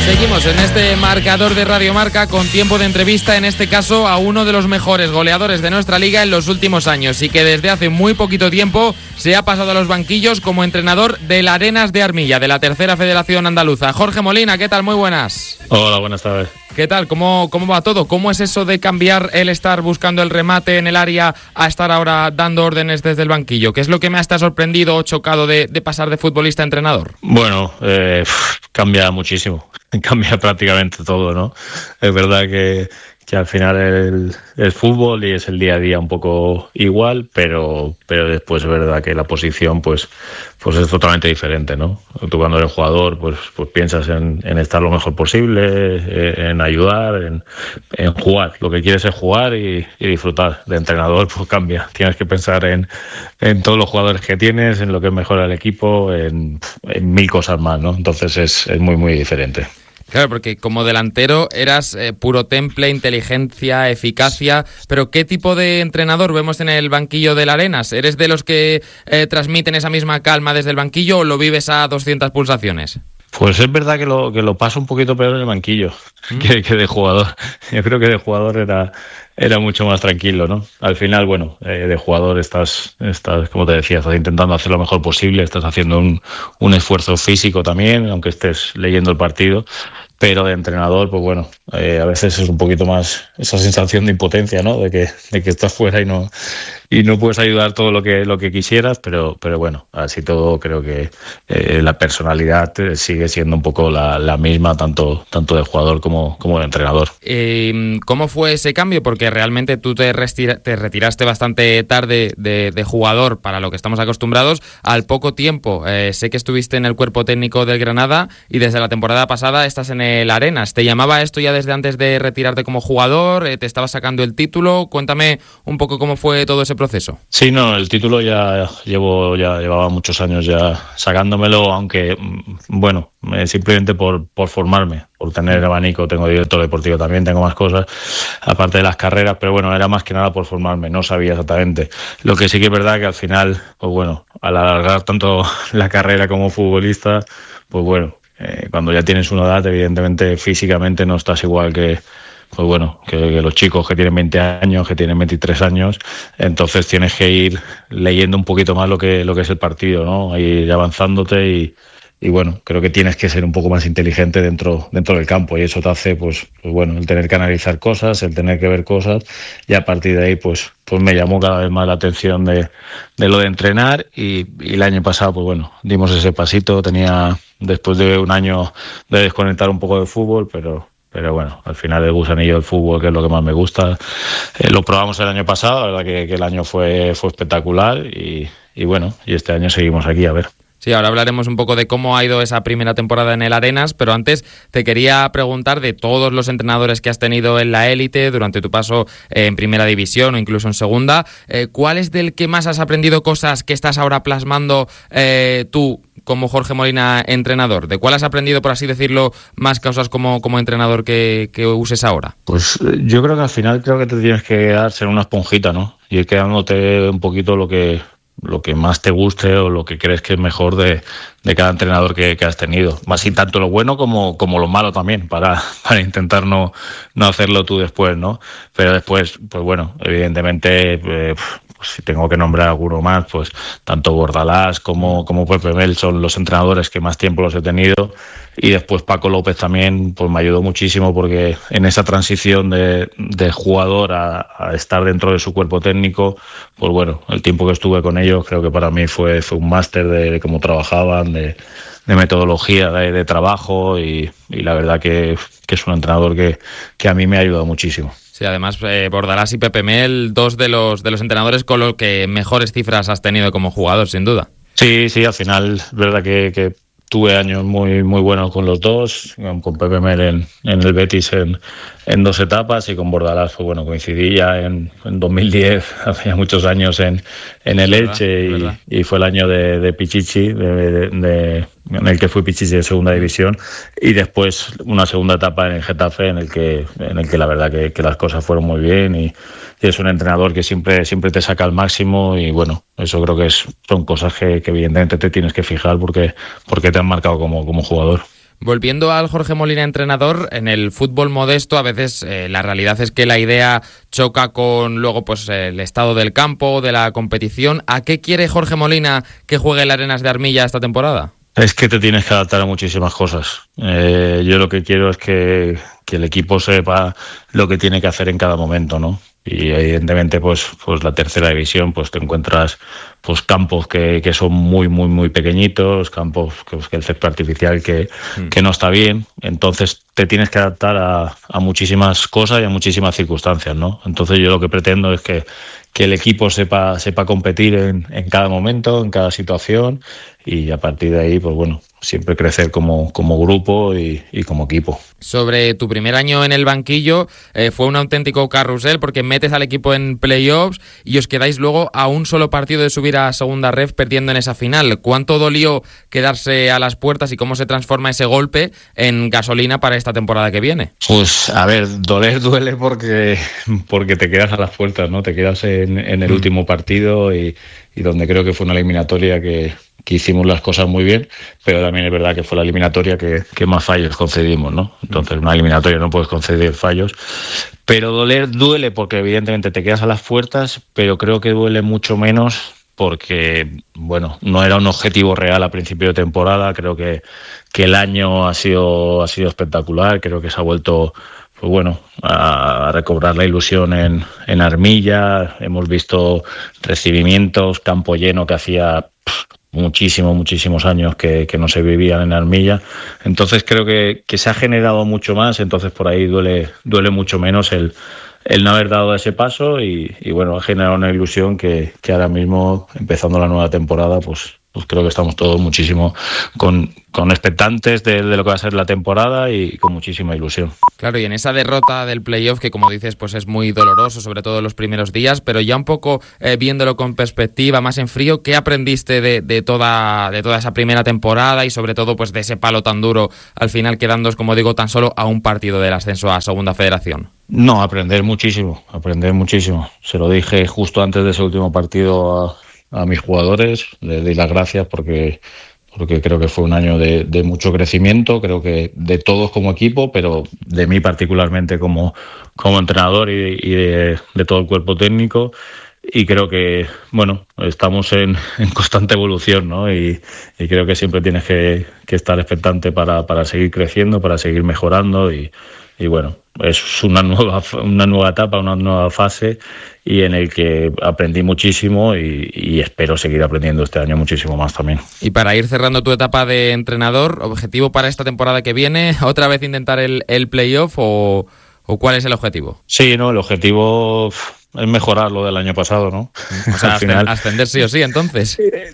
Seguimos en este marcador de Radio Marca con tiempo de entrevista, en este caso a uno de los mejores goleadores de nuestra liga en los últimos años y que desde hace muy poquito tiempo se ha pasado a los banquillos como entrenador del Arenas de Armilla, de la Tercera Federación Andaluza. Jorge Molina, ¿qué tal? Muy buenas. Hola, buenas tardes. ¿Qué tal? ¿Cómo va todo? ¿Cómo es eso de cambiar el estar buscando el remate en el área a estar ahora dando órdenes desde el banquillo? ¿Qué es lo que más te ha sorprendido o chocado de pasar de futbolista a entrenador? Bueno, cambia muchísimo, cambia prácticamente todo, ¿no? Es verdad que al final el fútbol y es el día a día un poco igual, pero después es verdad que la posición pues es totalmente diferente, ¿no? Tú cuando eres jugador pues piensas en estar lo mejor posible, en ayudar, en jugar. Lo que quieres es jugar y disfrutar. De entrenador pues cambia. Tienes que pensar en todos los jugadores que tienes, en lo que mejora el equipo, en mil cosas más, ¿no? Entonces es muy, muy diferente. Claro, porque como delantero eras puro temple, inteligencia, eficacia, pero ¿qué tipo de entrenador vemos en el banquillo del Arenas? ¿Eres de los que transmiten esa misma calma desde el banquillo o lo vives a 200 pulsaciones? Pues es verdad que lo paso un poquito peor en el banquillo que de jugador. Yo creo que de jugador era mucho más tranquilo, ¿no? Al final, bueno, de jugador estás, como te decía, estás intentando hacer lo mejor posible, estás haciendo un esfuerzo físico también, aunque estés leyendo el partido, pero de entrenador, pues bueno, a veces es un poquito más esa sensación de impotencia, ¿no? De que estás fuera y no puedes ayudar todo lo que quisieras, pero bueno, así todo creo que la personalidad sigue siendo un poco la misma, tanto de jugador como de entrenador. ¿Cómo fue ese cambio? Porque realmente tú te retiraste bastante tarde de jugador para lo que estamos acostumbrados. Al poco tiempo, sé que estuviste en el cuerpo técnico del Granada y desde la temporada pasada estás en el Arenas. ¿Te llamaba esto ya desde antes de retirarte como jugador? ¿Te estabas sacando el título? Cuéntame un poco cómo fue todo ese proceso. Sí, no, el título ya llevaba muchos años ya sacándomelo, aunque bueno, simplemente por formarme, por tener abanico, tengo director deportivo también, tengo más cosas aparte de las carreras, pero bueno, era más que nada por formarme, no sabía exactamente. Lo que sí que es verdad que al final, pues bueno, al alargar tanto la carrera como futbolista, pues bueno, cuando ya tienes una edad, evidentemente físicamente no estás igual que los chicos que tienen 20 años, que tienen 23 años, entonces tienes que ir leyendo un poquito más lo que es el partido, ¿no? Ir avanzándote y bueno, creo que tienes que ser un poco más inteligente dentro del campo y eso te hace, pues bueno, el tener que analizar cosas, el tener que ver cosas y a partir de ahí, pues me llamó cada vez más la atención de lo de entrenar y el año pasado, pues bueno, dimos ese pasito, después de un año de desconectar un poco del fútbol, pero bueno, al final el gusanillo del fútbol, que es lo que más me gusta, lo probamos el año pasado, la verdad que el año fue espectacular y bueno, y este año seguimos aquí a ver. Sí, ahora hablaremos un poco de cómo ha ido esa primera temporada en el Arenas, pero antes te quería preguntar de todos los entrenadores que has tenido en la élite durante tu paso en primera división o incluso en segunda, ¿cuál es del que más has aprendido cosas que estás ahora plasmando tú como Jorge Molina entrenador? ¿De cuál has aprendido, por así decirlo, más cosas como entrenador que uses ahora? Pues yo creo que al final te tienes que quedar ser una esponjita, ¿no? Y ir quedándote un poquito lo que más te guste o lo que crees que es mejor de cada entrenador que has tenido. Más y tanto lo bueno como lo malo también, para intentar no hacerlo tú después, ¿no? Pero después, pues bueno, evidentemente, pues si tengo que nombrar alguno más, pues tanto Bordalás como Pepe Mel son los entrenadores que más tiempo los he tenido. Y después Paco López también pues me ayudó muchísimo porque en esa transición de jugador a estar dentro de su cuerpo técnico, pues bueno, el tiempo que estuve con ellos creo que para mí fue un máster de cómo trabajaban, de metodología de trabajo y la verdad que es un entrenador que a mí me ha ayudado muchísimo. Sí, además Bordalás y Pepe Mel, dos de los entrenadores con los que mejores cifras has tenido como jugador, sin duda. Sí, al final es verdad que tuve años muy muy buenos con los dos, con Pepe Mel en el Betis en 2 etapas y con Bordalás, pues bueno, coincidí ya en 2010, hace ya muchos años en el Elche y fue el año de Pichichi, en el que fui Pichichi de segunda división y después una segunda etapa en el Getafe en el que la verdad que las cosas fueron muy bien y es un entrenador que siempre te saca al máximo y bueno, eso creo que son cosas que evidentemente te tienes que fijar porque te han marcado como jugador. Volviendo al Jorge Molina entrenador, en el fútbol modesto a veces la realidad es que la idea choca con luego pues el estado del campo, de la competición. ¿A qué quiere Jorge Molina que juegue el Arenas de Armilla esta temporada? Es que te tienes que adaptar a muchísimas cosas. Yo lo que quiero es que el equipo sepa lo que tiene que hacer en cada momento, ¿no? Y evidentemente pues la tercera división pues te encuentras pues campos que son muy pequeñitos, campos que el césped artificial que no está bien. Entonces te tienes que adaptar a muchísimas cosas y a muchísimas circunstancias, ¿no? Entonces yo lo que pretendo es que el equipo sepa competir en cada momento, en cada situación, y a partir de ahí pues bueno, siempre crecer como grupo y como equipo. Sobre tu primer año en el banquillo, fue un auténtico carrusel porque metes al equipo en playoffs y os quedáis luego a un solo partido de subir a segunda ref perdiendo en esa final. ¿Cuánto dolió quedarse a las puertas y cómo se transforma ese golpe en gasolina para esta temporada que viene? Pues a ver, doler duele porque te quedas a las puertas, ¿no? Te quedas en el último partido y donde creo que fue una eliminatoria que hicimos las cosas muy bien, pero también es verdad que fue la eliminatoria que más fallos concedimos, ¿no? Entonces, una eliminatoria no puedes conceder fallos, pero doler duele porque evidentemente te quedas a las puertas, pero creo que duele mucho menos porque, bueno, no era un objetivo real a principio de temporada. Creo que el año ha sido espectacular, creo que se ha vuelto pues bueno, a recobrar la ilusión en Armilla. Hemos visto recibimientos, campo lleno que hacía muchísimos años que no se vivían en Armilla. Entonces creo que se ha generado mucho más, entonces por ahí duele mucho menos el no haber dado ese paso y bueno, ha generado una ilusión que ahora mismo, empezando la nueva temporada, pues creo que estamos todos muchísimo con expectantes de lo que va a ser la temporada y con muchísima ilusión. Claro, y en esa derrota del playoff, que como dices, pues es muy doloroso, sobre todo los primeros días, pero ya un poco viéndolo con perspectiva, más en frío, ¿qué aprendiste de toda esa primera temporada y sobre todo pues de ese palo tan duro al final, quedándoos, como digo, tan solo a un partido del ascenso a Segunda Federación? No, aprender muchísimo. Se lo dije justo antes de ese último partido a mis jugadores, les di las gracias porque creo que fue un año de mucho crecimiento, creo que de todos como equipo, pero de mí particularmente como entrenador y de todo el cuerpo técnico. Y creo que, bueno, estamos en constante evolución, ¿no? Y creo que siempre tienes que estar expectante para seguir creciendo, para seguir mejorando y bueno, es una nueva etapa, una nueva fase y en el que aprendí muchísimo y espero seguir aprendiendo este año muchísimo más también. Y para ir cerrando tu etapa de entrenador, ¿objetivo para esta temporada que viene? ¿Otra vez intentar el playoff o cuál es el objetivo? Sí, no, el objetivo es mejorar lo del año pasado, ¿no? O sea, al final, ascender sí o sí, entonces.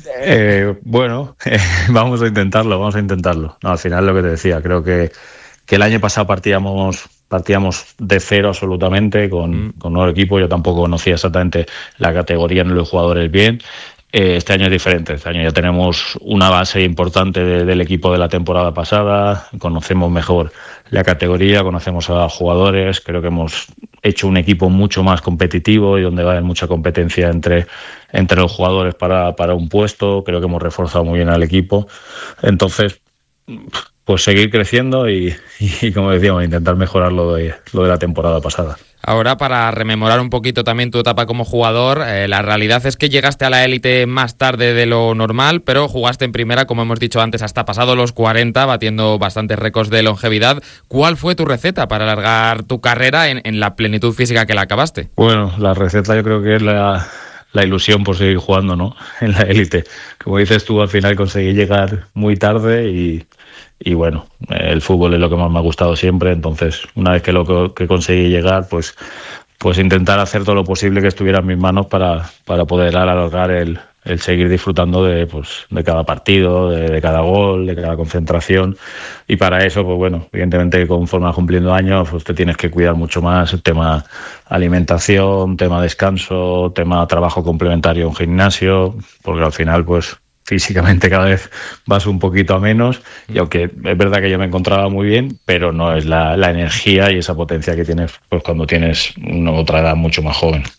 Bueno, vamos a intentarlo. No, al final lo que te decía, creo que el año pasado partíamos de cero absolutamente con nuevo equipo. Yo tampoco conocía exactamente la categoría ni los jugadores bien. Este año es diferente. Este año ya tenemos una base importante del equipo de la temporada pasada. Conocemos mejor la categoría, conocemos a jugadores. Creo que hemos hecho un equipo mucho más competitivo y donde va a haber mucha competencia entre los jugadores para un puesto. Creo que hemos reforzado muy bien al equipo. Entonces, pues seguir creciendo y como decíamos, intentar mejorar lo de la temporada pasada. Ahora, para rememorar un poquito también tu etapa como jugador, la realidad es que llegaste a la élite más tarde de lo normal, pero jugaste en primera, como hemos dicho antes, hasta pasado los 40, batiendo bastantes récords de longevidad. ¿Cuál fue tu receta para alargar tu carrera en la plenitud física que la acabaste? Bueno, la receta yo creo que es la ilusión por seguir jugando, ¿no? En la élite. Como dices tú, al final conseguí llegar muy tarde y bueno, el fútbol es lo que más me ha gustado siempre. Entonces, una vez que conseguí llegar, pues intentar hacer todo lo posible que estuviera en mis manos para poder alargar el seguir disfrutando de cada partido, de cada gol, de cada concentración. Y para eso, pues bueno, evidentemente conforme vas cumpliendo años, pues te tienes que cuidar mucho más el tema alimentación, tema descanso, tema trabajo complementario en gimnasio, porque al final pues físicamente cada vez vas un poquito a menos y aunque es verdad que yo me encontraba muy bien, pero no es la energía y esa potencia que tienes pues cuando tienes otra edad mucho más joven.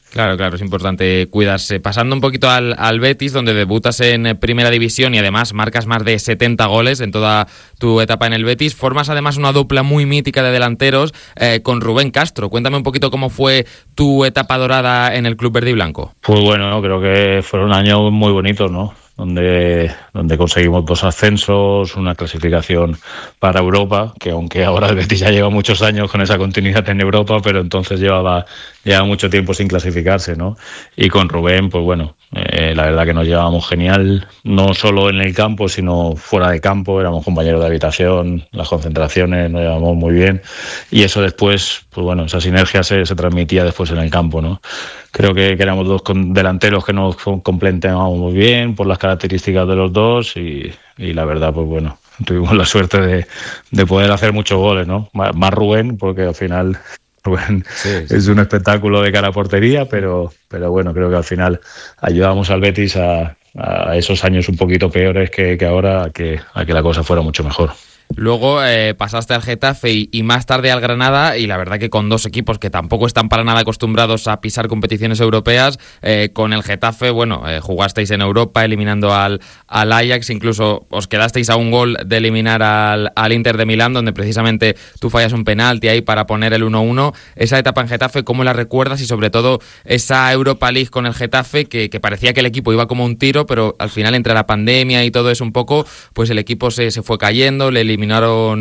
Claro, es importante cuidarse. Pasando un poquito al Betis, donde debutas en Primera División y además marcas más de 70 goles en toda tu etapa en el Betis, formas además una dupla muy mítica de delanteros con Rubén Castro. Cuéntame un poquito cómo fue tu etapa dorada en el club verde y blanco. Pues bueno, creo que fueron años muy bonitos, ¿no? Donde conseguimos 2 ascensos, una clasificación para Europa, que aunque ahora el Betis ya lleva muchos años con esa continuidad en Europa, pero entonces llevaba mucho tiempo sin clasificarse, ¿no? Y con Rubén, pues bueno, la verdad que nos llevábamos genial, no solo en el campo, sino fuera de campo, éramos compañeros de habitación, las concentraciones nos llevábamos muy bien, y eso después, pues bueno, esa sinergia se transmitía después en el campo, ¿no? Creo que éramos 2 delanteros que nos complementábamos muy bien por las características de los dos y la verdad, pues bueno, tuvimos la suerte de poder hacer muchos goles, ¿no? Más Rubén, porque al final Rubén es un espectáculo de cara a portería, pero bueno, creo que al final ayudamos al Betis a esos años un poquito peores que ahora a que la cosa fuera mucho mejor. Luego pasaste al Getafe y más tarde al Granada, y la verdad que con 2 equipos que tampoco están para nada acostumbrados a pisar competiciones europeas. Con el Getafe, bueno, jugasteis en Europa eliminando al Ajax, incluso os quedasteis a un gol de eliminar al Inter de Milán, donde precisamente tú fallas un penalti ahí para poner el 1-1. Esa etapa en Getafe, ¿cómo la recuerdas? Y sobre todo esa Europa League con el Getafe, que parecía que el equipo iba como un tiro, pero al final entre la pandemia y todo eso un poco, pues el equipo se fue cayendo, le eliminaron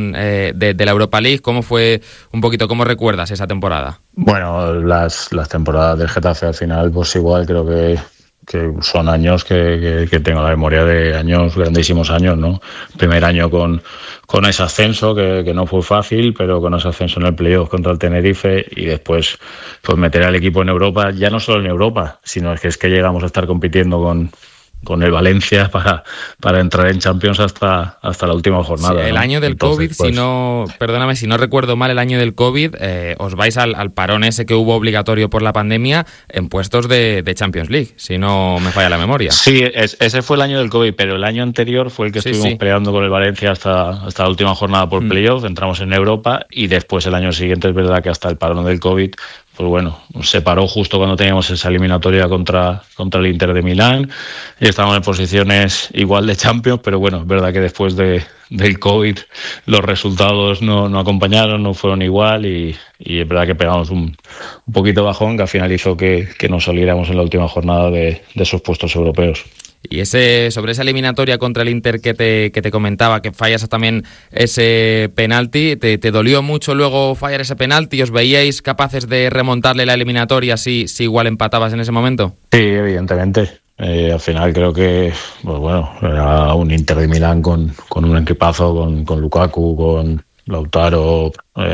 de la Europa League. ¿Cómo fue un poquito, cómo recuerdas esa temporada? Bueno, las temporadas del Getafe al final, pues igual creo que son años que tengo la memoria de años, grandísimos años, ¿no? Primer año con ese ascenso que no fue fácil, pero con ese ascenso en el playoff contra el Tenerife, y después pues meter al equipo en Europa, ya no solo en Europa, sino es que llegamos a estar compitiendo con el Valencia para entrar en Champions hasta la última jornada. Sí, el año del COVID, pues, perdóname, si no recuerdo mal, el año del COVID, os vais al parón ese que hubo obligatorio por la pandemia en puestos de Champions League, si no me falla la memoria. Sí, ese fue el año del COVID, pero el año anterior fue el que estuvimos peleando con el Valencia hasta la última jornada por playoff, entramos en Europa, y después el año siguiente es verdad que hasta el parón del COVID, pues bueno, se paró justo cuando teníamos esa eliminatoria contra el Inter de Milán, y estábamos en posiciones igual de Champions, pero bueno, es verdad que después del COVID los resultados no acompañaron, no fueron igual, y es verdad que pegamos un poquito bajón, que al final hizo que nos saliéramos en la última jornada de esos puestos europeos. Y sobre esa eliminatoria contra el Inter que te comentaba, que fallas también ese penalti, ¿te dolió mucho luego fallar ese penalti? ¿Os veíais capaces de remontarle la eliminatoria si igual empatabas en ese momento? Sí, evidentemente. Al final creo que, pues bueno, era un Inter de Milán con un equipazo, con Lukaku, con Lautaro,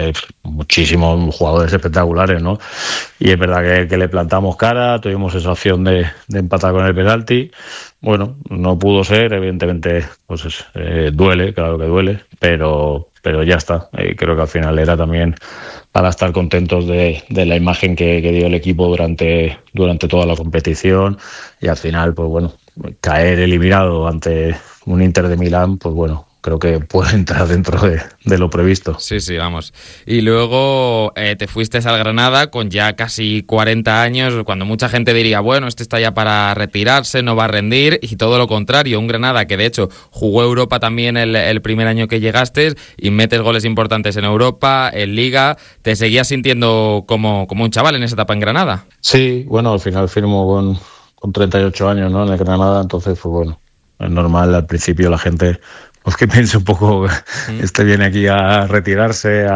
muchísimos jugadores espectaculares, ¿no? Y es verdad que le plantamos cara, tuvimos esa opción de empatar con el penalti. Bueno, no pudo ser, evidentemente, pues duele, claro que duele, pero ya está. Creo que al final era también para estar contentos de la imagen que dio el equipo durante toda la competición, y al final, pues bueno, caer eliminado ante un Inter de Milán, pues bueno, creo que puede entrar dentro de lo previsto. Sí, vamos. Y luego te fuiste al Granada con ya casi 40 años, cuando mucha gente diría, bueno, este está ya para retirarse, no va a rendir, y todo lo contrario, un Granada que de hecho jugó Europa también el primer año que llegaste, y metes goles importantes en Europa, en Liga. ¿Te seguías sintiendo como un chaval en esa etapa en Granada? Sí, bueno, al final firmo con 38 años, ¿no?, en el Granada, entonces pues bueno, es normal al principio la gente pues que piense un poco, viene aquí a retirarse,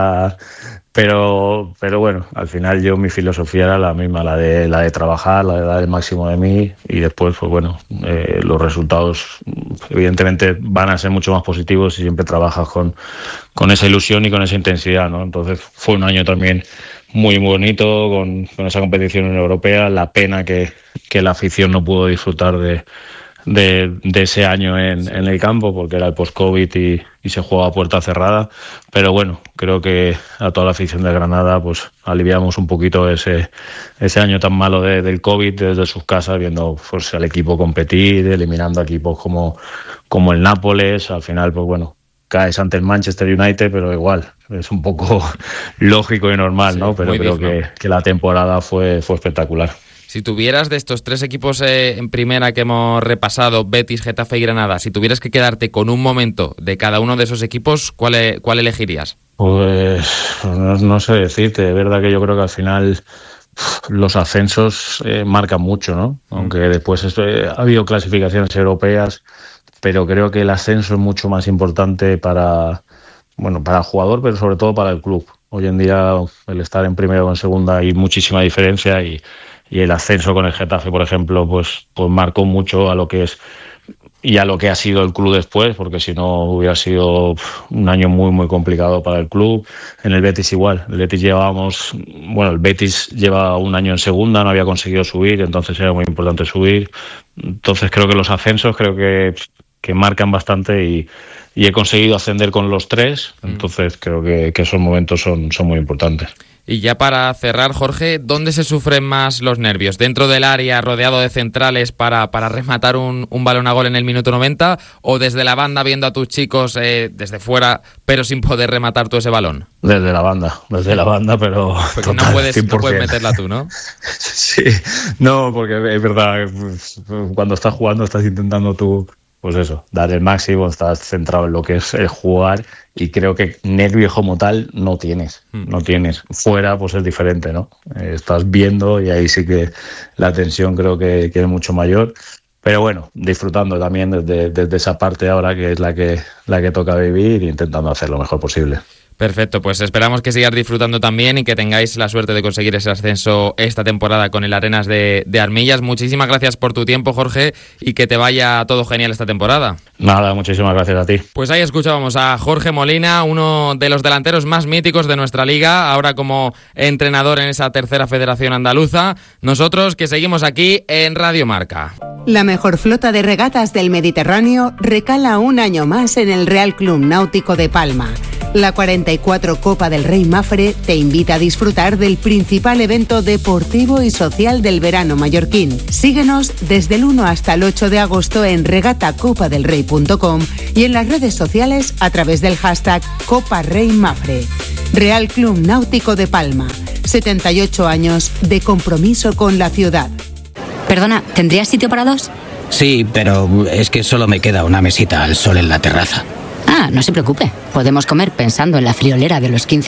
pero bueno, al final mi filosofía era la misma, la de trabajar, la de dar el máximo de mí, y después, pues bueno, los resultados evidentemente van a ser mucho más positivos si siempre trabajas con esa ilusión y con esa intensidad, ¿no? Entonces fue un año también muy, muy bonito con esa competición europea. La pena que la afición no pudo disfrutar de ese año en el campo, porque era el post-COVID y se jugaba a puerta cerrada, pero bueno, creo que a toda la afición de Granada pues aliviamos un poquito ese año tan malo del COVID desde sus casas, viendo pues al equipo competir, eliminando equipos como el Nápoles. Al final, pues bueno, caes ante el Manchester United, pero igual, es un poco lógico y normal, ¿no? Pero creo que la temporada fue espectacular. Si tuvieras de estos 3 equipos en primera que hemos repasado, Betis, Getafe y Granada, si tuvieras que quedarte con un momento de cada uno de esos equipos, ¿cuál elegirías? Pues no sé decirte, es verdad que yo creo que al final los ascensos marcan mucho, ¿no? Aunque después ha habido clasificaciones europeas, pero creo que el ascenso es mucho más importante para el jugador, pero sobre todo para el club. Hoy en día el estar en primera o en segunda hay muchísima diferencia y el ascenso con el Getafe, por ejemplo, pues marcó mucho a lo que es y a lo que ha sido el club después, porque si no hubiera sido un año muy muy complicado para el club. En el Betis igual, el Betis lleva un año en segunda, no había conseguido subir, entonces era muy importante subir. Entonces creo que los ascensos que marcan bastante y he conseguido ascender con los 3, entonces creo que esos momentos son muy importantes. Y ya para cerrar, Jorge, ¿dónde se sufren más los nervios? ¿Dentro del área, rodeado de centrales para rematar un balón a gol en el minuto 90? ¿O desde la banda viendo a tus chicos desde fuera, pero sin poder rematar tú ese balón? Desde la banda, pero... Porque no puedes meterla tú, ¿no? Sí, no, porque es verdad, cuando estás jugando estás intentando tú, pues eso, dar el máximo, estás centrado en lo que es el jugar y creo que nervios como tal no tienes. Fuera pues es diferente, ¿no? Estás viendo y ahí sí que la tensión creo que es mucho mayor. Pero bueno, disfrutando también desde esa parte ahora que es la que toca vivir e intentando hacer lo mejor posible. Perfecto, pues esperamos que sigas disfrutando también y que tengáis la suerte de conseguir ese ascenso esta temporada con el Arenas de Armillas. Muchísimas gracias por tu tiempo, Jorge, y que te vaya todo genial esta temporada. Nada, muchísimas gracias a ti. Pues ahí escuchábamos a Jorge Molina, uno de los delanteros más míticos de nuestra liga, ahora como entrenador en esa tercera federación andaluza. Nosotros que seguimos aquí en Radio Marca. La mejor flota de regatas del Mediterráneo recala un año más en el Real Club Náutico de Palma. La 44 Copa del Rey Mafre te invita a disfrutar del principal evento deportivo y social del verano mallorquín. Síguenos desde el 1 hasta el 8 de agosto en regatacopadelrey.com y en las redes sociales a través del hashtag Copa Rey Mafre. Real Club Náutico de Palma, 78 años de compromiso con la ciudad. Perdona, ¿tendrías sitio para 2? Sí, pero es que solo me queda una mesita al sol en la terraza. Ah, no se preocupe. Podemos comer pensando en la friolera de los 15